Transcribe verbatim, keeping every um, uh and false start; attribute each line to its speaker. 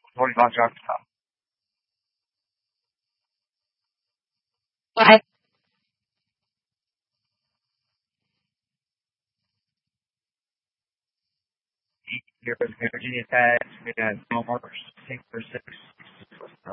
Speaker 1: What about your top?
Speaker 2: Well, I,
Speaker 1: Your energy attacks, we got no more six for six.